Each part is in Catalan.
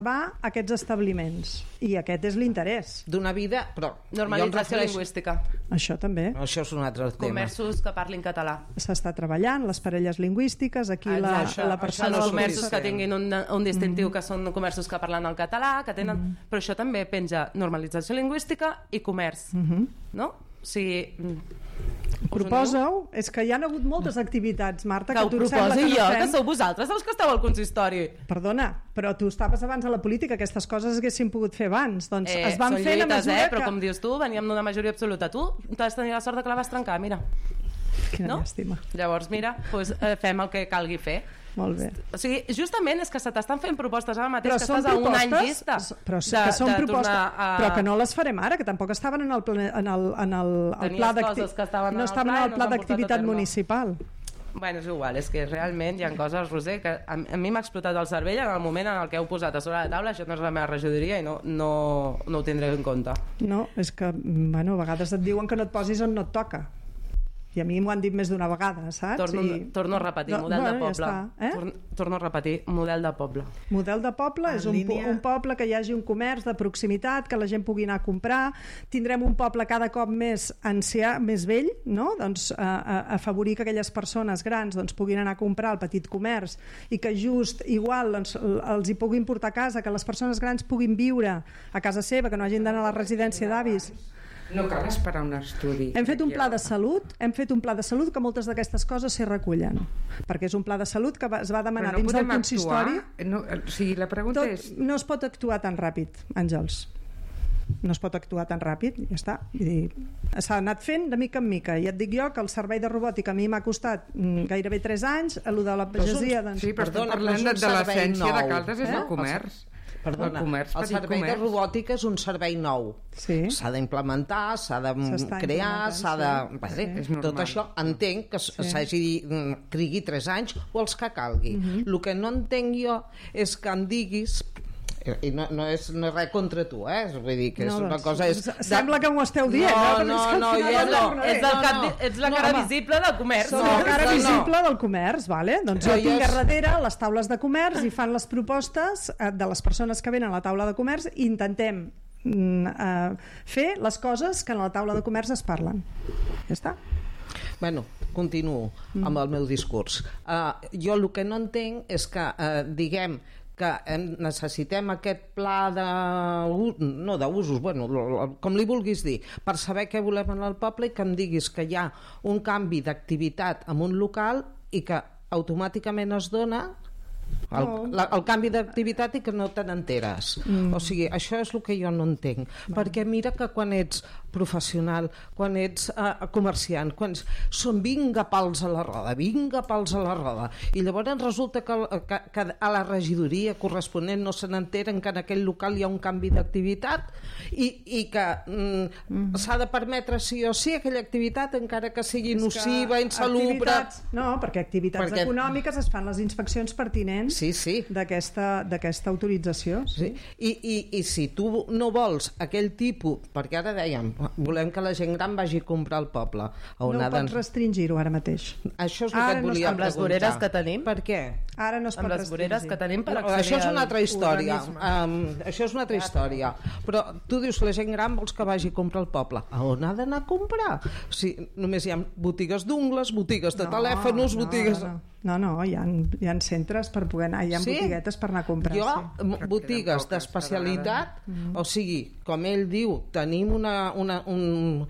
va a aquests establiments, i aquest és l'interès d'una vida, però normalització lingüística. Això també. Això és un altre tema. Comerços que parlin català. S'està treballant, les parelles lingüístiques, aquí la persona... Els comerços que tinguin un distintiu que són comerços que parlen el català, que tenen... Però això també penja normalització lingüística i comerç, no? O sigui... Proposa-ho, és que hi ha hagut moltes activitats, Marta, que ho proposi jo, que sou vosaltres els que esteu al consistori. Perdona, però tu estaves abans a la política, aquestes coses haguessin pogut fer abans, doncs es van fer a mesura però com dius tu, veníem d'una majoria absoluta. Tu vas tenir la sort de que la vas trencar, mira. Quina llàstima. Llavors, mira, fem el que calgui fer. Molt bé. O sigui, justament és que se t'estan fent propostes ara mateix, que estàs a un any llista. Però que són propostes, però que no les farem ara, que tampoc estaven en el pla no estaven en el pla d'activitat municipal. Bueno, és igual, és que realment hi ha coses, Roser, que a mi m'ha explotat el cervell en el moment en el que heu posat a sobre la taula. Això no és la meva regidoria i no ho tindré en compte. No, és que, bueno, a vegades et diuen que no et posis on no et toca. I a mi m'ho han dit més d'una vegada, saps? Torno a repetir, model de poble. Torno a repetir, model de poble. Model de poble és un poble que hi hagi un comerç de proximitat, que la gent pugui anar a comprar. Tindrem un poble cada cop més ancià, més vell, no? Doncs afavorir que aquelles persones grans puguin anar a comprar al petit comerç i que just igual els hi puguin portar a casa, que les persones grans puguin viure a casa seva, que no hagin d'anar a la residència d'avis. No cal esperar un estudi. Hem fet un pla de salut, que moltes d'aquestes coses s'hi recullen, perquè és un pla de salut que es va demanar dins del consistori. La pregunta és... No es pot actuar tan ràpid, Àngels. No es pot actuar tan ràpid, ja està. S'ha anat fent de mica en mica. I et dic jo que el servei de robòtica a mi m'ha costat gairebé 3 anys, el de la pagesia... Sí, però estem parlant de l'essència de Caldes, és el comerç. Perdona, el servei de robòtica és un servei nou. S'ha d'implementar, s'ha de crear, s'ha de... Tot això entenc que trigui 3 anys o els que calgui. El que no entenc jo és que em diguis... i no és res contra tu, vull dir que és una cosa... Sembla que m'ho esteu dient. No, ets la cara visible del comerç. Som la cara visible del comerç, vale? Doncs jo tinc a darrere les taules de comerç i fan les propostes de les persones que venen a la taula de comerç i intentem fer les coses que en la taula de comerç es parlen. Ja està. Bueno, continuo amb el meu discurs. Jo el que no entenc és que diguem que necessitem aquest pla d'usos, com li vulguis dir, per saber què volem en el poble i que em diguis que hi ha un canvi d'activitat en un local i que automàticament es dona el canvi d'activitat i que no te n'enteres. O sigui, això és el que jo no entenc, perquè mira que quan ets professional, quan ets comerciant, són vinga pals a la roda, i llavors resulta que a la regidoria corresponent no se n'enteren que en aquell local hi ha un canvi d'activitat i que s'ha de permetre sí o sí aquella activitat encara que sigui nociva, insalubre. No, perquè activitats econòmiques es fan les inspeccions pertinents d'aquesta autorització. I si tu no vols aquell tipus, perquè ara dèiem volem que la gent gran vagi a comprar al poble, no pots restringir-ho ara mateix. Això és el que et volia preguntar. Amb les voreres que tenim, per què? Ara no es pot restringir. Això és una altra història. Això és una altra història. Però tu dius la gent gran vols que vagi a comprar al poble. A on ha d'anar a comprar? Només hi ha botigues d'ungles, botigues de telèfons, botigues... No, hi ha centres per poder anar, hi ha botiguetes per anar a comprar. Botigues d'especialitat, o sigui, com ell diu, tenim un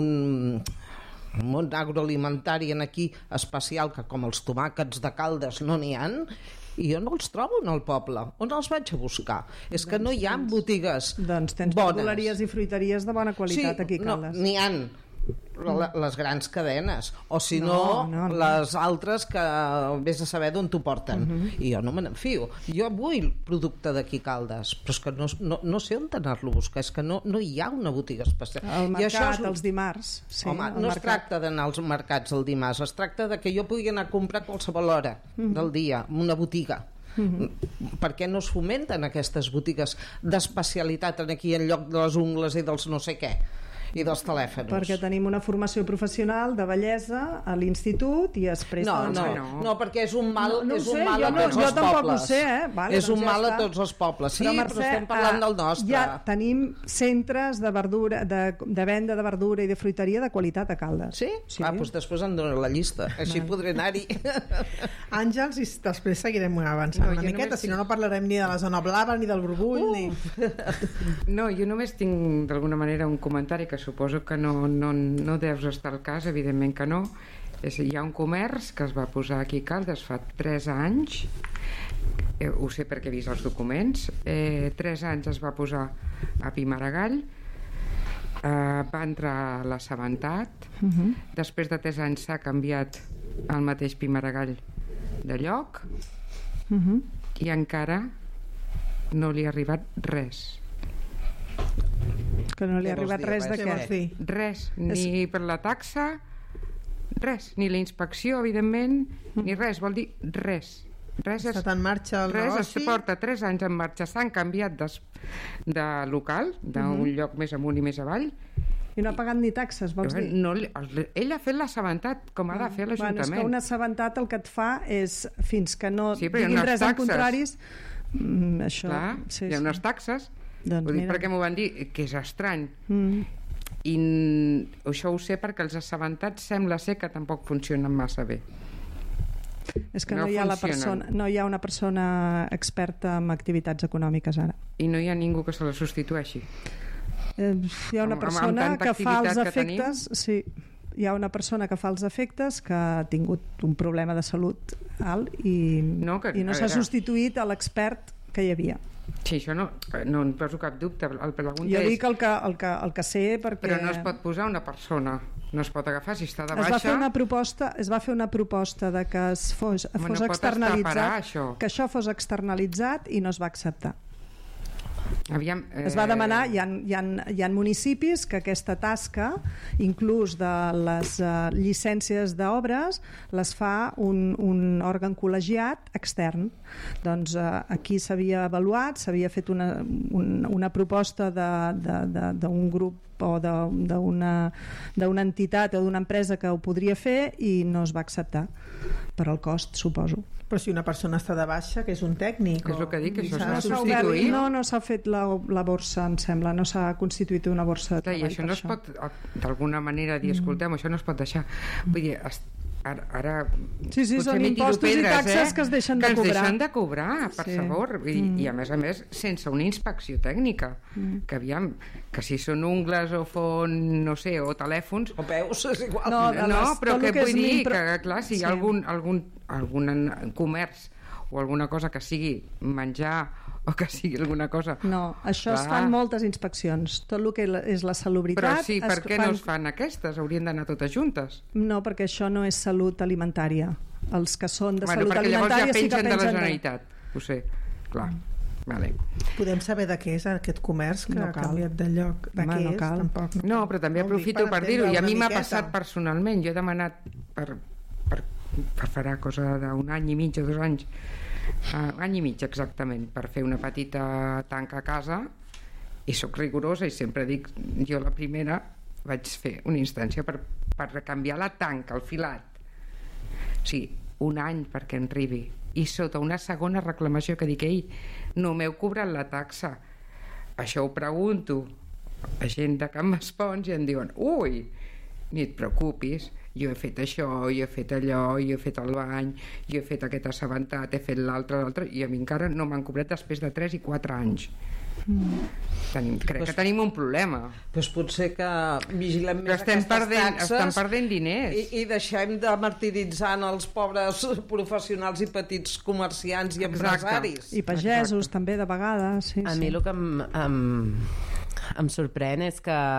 món agroalimentari aquí especial que com els tomàquets de Caldes no n'hi ha, i jo no els trobo en el poble. On els vaig a buscar? És que no hi ha botigues bones. Doncs tens verduleries i fruiteries de bona qualitat aquí a Caldes. N'hi ha les grans cadenes, o si no les altres que vés a saber d'on t'ho porten, i jo no me n'enfio. Jo vull producte d'aquí Caldes, però és que no sé on anar-lo a buscar, és que no hi ha una botiga especial. El mercat els dimarts. Home, no es tracta d'anar als mercats el dimarts, es tracta de que jo pugui anar a comprar a qualsevol hora del dia, en una botiga. Per què no es fomenten aquestes botigues d'especialitat aquí en lloc de les ungles i dels no sé què? I dels telèfons. Perquè tenim una formació professional de bellesa a l'institut i després... No, perquè és un mal, no és un sé, mal a tots els pobles. Jo tampoc ho sé, Vale, és un mal a tots els pobles. Sí, però estem parlant del nostre. Ja tenim centres de verdura, de venda de verdura i de fruiteria de qualitat a Caldes. Sí? Doncs després em donen la llista. Així podré anar-hi. Àngels, i després seguirem avançant una miqueta, si no parlarem ni de la zona blava, ni del Borbull, ni... No, jo només tinc d'alguna manera un comentari que suposo que no deus estar al cas, evidentment que no. Hi ha un comerç que es va posar aquí a Caldes fa 3 anys, ho sé perquè he vist els documents, 3 anys es va posar a Pimaragall, va entrar a l'Assabentat, després de 3 anys s'ha canviat al mateix Pimaragall de lloc, i encara no li ha arribat res. Que no li ha arribat res de què? Res, ni per la taxa, res, ni la inspecció, evidentment, ni res, vol dir res. Res està en marxa el negoci? Es porta 3 anys en marxa, s'han canviat de local, d'un lloc més amunt i més avall. I no ha pagat ni taxes, vols dir? No, ell ha fet l'assabentat, com ha de fer l'Ajuntament. És que un assabentat el que et fa és, fins que no diguin res en contraris... Això, clar, hi ha unes taxes. Ho dic perquè m'ho van dir, que és estrany. I això ho sé perquè els assabentats sembla ser que tampoc funcionen massa bé. És que no hi ha una persona experta en activitats econòmiques ara. I no hi ha ningú que se la substitueixi. Hi ha una persona que fa els efectes... Sí, hi ha una persona que fa els efectes que ha tingut un problema de salut alt i no s'ha substituït a l'expert que hi havia. Sí, això no em poso cap dubte. Jo dic el que sé perquè... Però no es pot posar una persona, no es pot agafar si està de baixa. Es va fer una proposta de que fos externalitzat, que això fos externalitzat i no es va acceptar. Es va demanar, hi ha municipis que aquesta tasca, inclús de les llicències d'obres, les fa un òrgan col·legiat extern. Doncs aquí s'havia avaluat, s'havia fet una proposta d'un grup o d'una entitat o d'una empresa que ho podria fer i no es va acceptar per al cost, suposo. Però si una persona està de baixa, que és un tècnic... És el que dic, que això s'ha substituït. No s'ha fet la borsa, em sembla, no s'ha constituït una borsa de treball. I això no es pot, d'alguna manera, dir, escoltem, això no es pot deixar. Vull dir, ara sí, són impostos i taxes que es deixen de cobrar. Que es deixen de cobrar, per favor. I a més, sense una inspecció tècnica. Que aviam, que si són ungles o fon, no sé, o telèfons... O peus, és igual. No, però que vull dir que, clar, si hi ha algun comerç o alguna cosa que sigui menjar o que sigui alguna cosa... No, això es fan moltes inspeccions. Tot el que és la salubritat... Però sí, per què no es fan aquestes? Haurien d'anar totes juntes. No, perquè això no és salut alimentària. Els que són de salut alimentària sí que pengen de la Generalitat. Ho sé, clar. Vale. Podem saber de què és aquest comerç que ha canviat de lloc? De què és? Tampoc. No, però també aprofito per dir-ho. I a mi m'ha passat personalment. Jo he demanat per farà cosa d'un any i mig o 2 anys, any i mig exactament, per fer una petita tanca a casa, i sóc rigorosa i sempre dic, jo la primera vaig fer una instància per canviar la tanca, el filat. Sí, 1 any perquè en arribi, i sota una segona reclamació que dic, ei, no m'heu cobrat la taxa. Això ho pregunto a gent de Can Maspons i em diuen, ui, ni et preocupis, jo he fet això, jo he fet allò, jo he fet el bany, jo he fet aquest assabentat, he fet l'altre, i a mi encara no m'han cobrat després de 3 i 4 anys. Crec que tenim un problema. Doncs potser que vigilem més aquestes taxes, estem perdent diners i deixem de martiritzar els pobres professionals i petits comerciants i empresaris. I pagesos també de vegades. A mi el que em sorprèn és que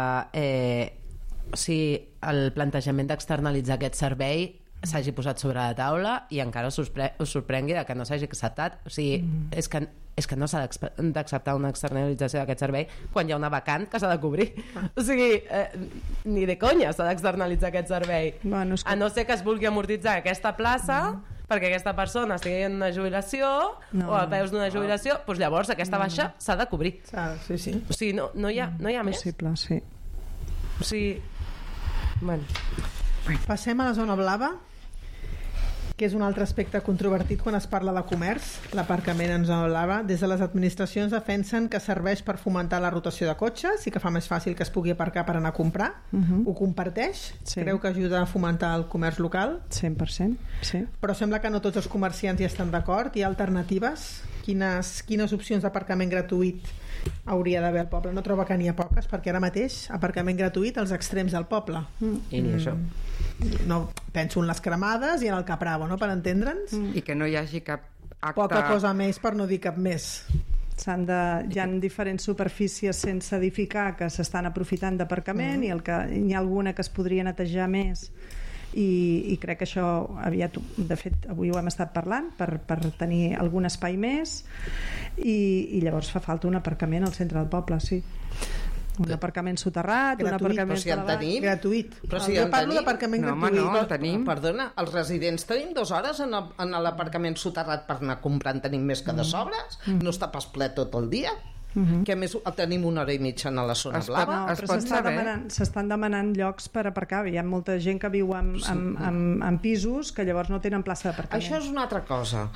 el plantejament d'externalitzar aquest servei s'hagi posat sobre la taula i encara us sorprengui que no s'hagi acceptat. O sigui, és que no s'ha d'acceptar una externalització d'aquest servei quan hi ha una vacant que s'ha de cobrir. O sigui, ni de conya s'ha d'externalitzar aquest servei. A no ser que es vulgui amortitzar aquesta plaça perquè aquesta persona estigui en una jubilació o a peus d'una jubilació, doncs llavors aquesta baixa s'ha de cobrir. Sí. O sigui, no hi ha més. Possible, sí. Sí. Bueno. Passem a la zona blava, que és un altre aspecte controvertit quan es parla de comerç, l'aparcament en zona blava. Des de les administracions defensen que serveix per fomentar la rotació de cotxes i que fa més fàcil que es pugui aparcar per anar a comprar. Ho comparteix? Sí. Creu que ajuda a fomentar el comerç local? 100%, sí. Però sembla que no tots els comerciants hi estan d'acord. Hi ha alternatives? Quines opcions d'aparcament gratuït hauria d'haver al poble? No troba que n'hi ha poques, perquè ara mateix aparcament gratuït als extrems del poble. I ni això. No, penso en les cremades i en el Capravo, no?, per entendre'ns. I que no hi hagi cap acte... Poca cosa més, per no dir cap més. Hi ha diferents superfícies sense edificar que s'estan aprofitant d'aparcament i hi ha alguna que es podria netejar més i crec que això aviat, de fet avui ho hem estat parlant per tenir algun espai més i llavors fa falta un aparcament al centre del poble, sí, un aparcament soterrat, un aparcament però si en tenim. Gratuït. Però si Jo en parlo tenim. d'aparcament No, home, gratuït. no, en tenim. Perdona, els residents tenim 2 hores en l'aparcament soterrat per anar comprant, tenim més que de sobres, no està pas ple tot el dia, que a més tenim 1 hora i mitja a la zona blava. No, Es però pot saber? s'estan demanant llocs per aparcar. Hi ha molta gent que viu en pisos que llavors no tenen plaça d'aparcament. Això és una altra cosa.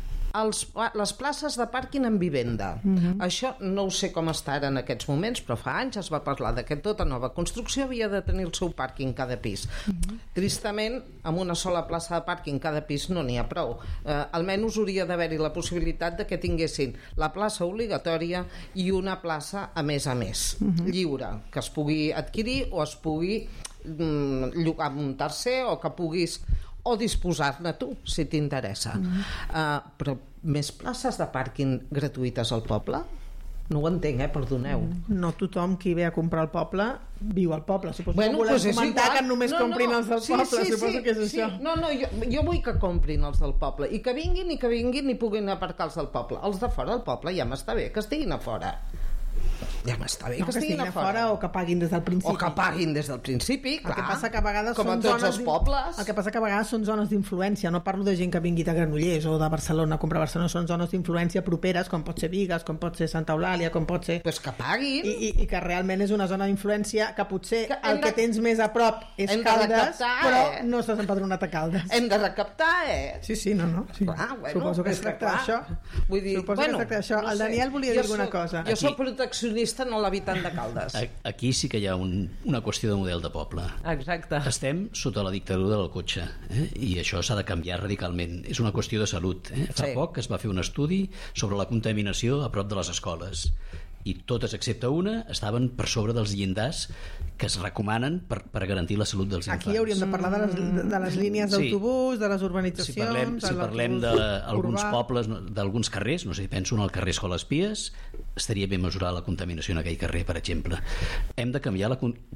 Les places de pàrquing en vivenda. Això no ho sé com està ara en aquests moments, però fa anys es va parlar de que tota nova construcció havia de tenir el seu pàrquing cada pis. Tristament, amb una sola plaça de pàrquing cada pis no n'hi ha prou. Almenys hauria d'haver-hi la possibilitat de que tinguessin la plaça obligatòria i una plaça a més, lliure, que es pugui adquirir o es pugui llogar amb un tercer o que puguis o disposar-ne tu, si t'interessa. Però més places de pàrquing gratuïtes al poble? No ho entenc, perdoneu. No tothom qui ve a comprar al poble viu al poble. Suposo que volem doncs és comentar igual. que només comprin els del poble. Suposo que és això. No, jo vull que comprin els del poble i que vinguin i puguin aparcar els del poble. Els de fora del poble ja m'està bé que estiguin a fora. Ja m'està bé No, que estiguin a fora o que paguin des del principi. O que paguin des del principi, clar. El que passa que a vegades com a són tots zones els pobles. El que passa que a vegades són zones d'influència. No parlo de gent que vingui de Granollers o de Barcelona a comprar a Barcelona. Són zones d'influència properes, com pot ser Bigues, com pot ser Santa Eulàlia, com pot ser... Pues que paguin. I que realment és una zona d'influència que potser el que tens més a prop és hem de Caldes, recaptar, però no estàs empadronat a Caldes. Hem de recaptar, Sí, no. Sí. Clar, bueno, Suposo que es és tracta clar. d'això. Vull dir, Suposo que es tracta d'això. El Daniel volia dir alguna cosa. Jo soc proteccionista, no l'habitant de Caldes. Aquí sí que hi ha una qüestió de model de poble. Exacte. Estem sota la dictadura del cotxe, i això s'ha de canviar radicalment. És una qüestió de salut. Fa poc es va fer un estudi sobre la contaminació a prop de les escoles i totes excepte una estaven per sobre dels llindars que es recomanen per garantir la salut dels infants. Aquí hauríem de parlar de les línies d'autobús, de les urbanitzacions... Si parlem d'alguns pobles, d'alguns carrers, no sé, penso en el carrer Escoles Pies, estaria bé mesurar la contaminació en aquell carrer, per exemple. Hem de canviar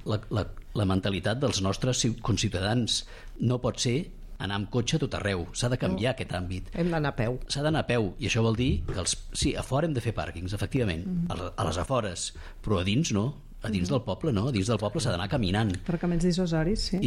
la mentalitat dels nostres conciutadans. No pot ser anar amb cotxe a tot arreu, s'ha de canviar aquest àmbit. Hem d'anar a peu. S'ha d'anar a peu, i això vol dir que a fora hem de fer pàrquings, efectivament, a les afores, però a dins no. A dins del poble no, a dins del poble s'ha d'anar caminant. Aparcaments dissuasoris, sí.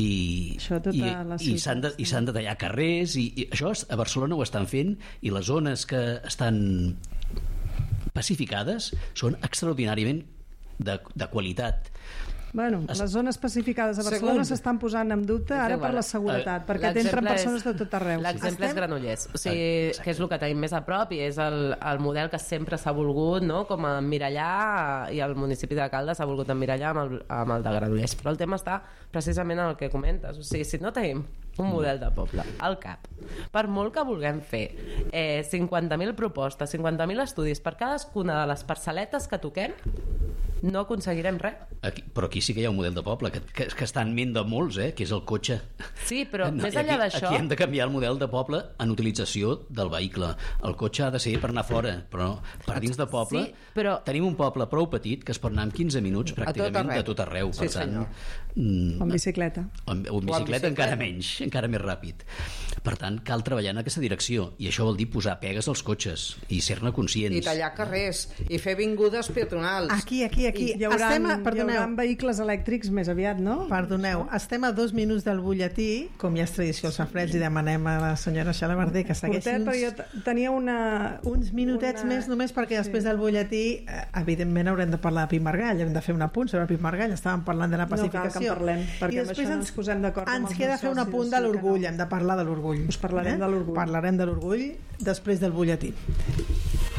I s'han de tallar carrers, i això a Barcelona ho estan fent, i les zones que estan pacificades són extraordinàriament de qualitat. Bueno, les zones pacificades a Barcelona s'estan posant en dubte ara per la seguretat, perquè entren persones de tot arreu. L'exemple és Granollers, o sigui, que és el que tenim més a prop i és el model que sempre s'ha volgut, no?, com a emmirallar, i el municipi de Caldes s'ha volgut emmirallar amb el de Granollers. Però el tema està precisament en el que comentes, o sigui, si no tenim un model de poble al cap, per molt que vulguem fer 50.000 propostes, 50.000 estudis per cadascuna de les parcel·letes que toquem, no aconseguirem res. Però aquí sí que hi ha un model de poble que està en ment de molts, que és el cotxe. Sí, però més enllà d'això... Aquí hem de canviar el model de poble en utilització del vehicle. El cotxe ha de ser per anar fora, però per dins de poble tenim un poble prou petit que es pot anar en 15 minuts pràcticament de tot arreu. Sí, senyor. O en bicicleta. O en bicicleta encara menys, encara més ràpid. Per tant, cal treballar en aquesta direcció, i això vol dir posar pegues als cotxes i ser-ne conscients. I tallar carrers, i fer vingudes peatonals. Aquí aquí. Hi haurà vehicles elèctrics més aviat, no? Perdoneu, estem a 2 minuts del butlletí, com ja és tradició als safareig, i demanem a la senyora Xalabarder que segueixi tenia uns minutets més només perquè després del butlletí evidentment haurem de parlar de Pi Margall, hem de fer un apunt sobre Pi Margall, estàvem parlant de la pacificació. No cal que en parlem, perquè amb això no ens posem d'acord. Ens queda fer un apunt de l'orgull, hem de parlar de l'orgull. Us parlarem de l'orgull. Parlarem de l'orgull després del butlletí.